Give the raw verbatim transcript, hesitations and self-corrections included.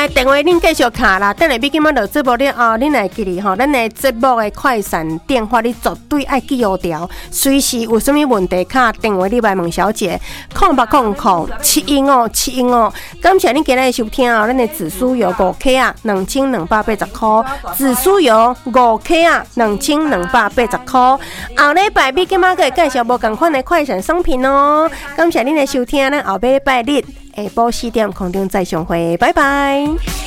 来电话恁继续卡啦，等下要今仔落节目了后，恁来记哩吼，咱的节目的快闪电话你绝对爱记号条，随时有啥物问题卡电话你来问小姐，空八空空七一五七一五。感谢恁今日的收听哦，咱的紫苏油五 K 啊，两千两百八十块，紫苏油五 K 啊，两千两百八十块。后礼拜比今仔个介绍无同款的快闪商品哦。感谢恁的收听，咱后礼拜日下晡四点空中再相会，拜拜。